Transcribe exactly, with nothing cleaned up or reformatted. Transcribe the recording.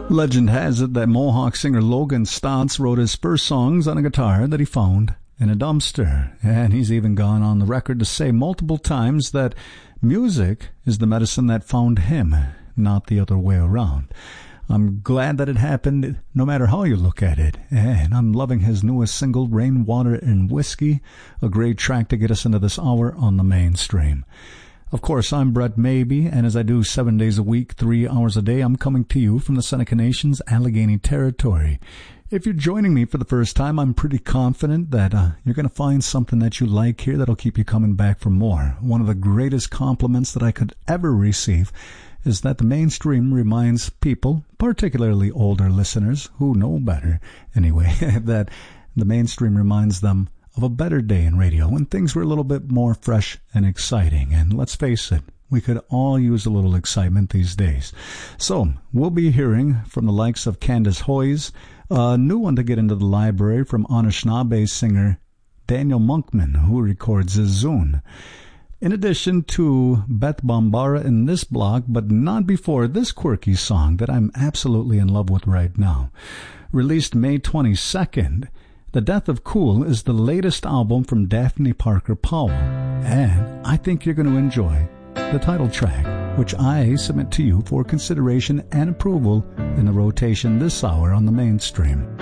Legend has it that Mohawk singer Logan Stotts wrote his first songs on a guitar that he found in a dumpster. And he's even gone on the record to say multiple times that music is the medicine that found him, not the other way around. I'm glad that it happened no matter how you look at it. And I'm loving his newest single, Rainwater and Whiskey, a great track to get us into this hour on the mainstream. Of course, I'm Brett Maybe, and as I do seven days a week, three hours a day, I'm coming to you from the Seneca Nation's Allegheny territory. If you're joining me for the first time, I'm pretty confident that uh, you're going to find something that you like here that'll keep you coming back for more. One of the greatest compliments that I could ever receive is that the mainstream reminds people, particularly older listeners who know better anyway, that the mainstream reminds them of a better day in radio when things were a little bit more fresh and exciting. And let's face it, we could all use a little excitement these days. So we'll be hearing from the likes of Candace Hoyes, a new one to get into the library from Anishinaabe singer Daniel Monkman, who records Zune. In addition to Beth Bombara in this block, but not before this quirky song that I'm absolutely in love with right now. Released May twenty-second, The Death of Cool is the latest album from Daphne Parker Powell, and I think you're going to enjoy the title track, which I submit to you for consideration and approval in the rotation this hour on the mainstream.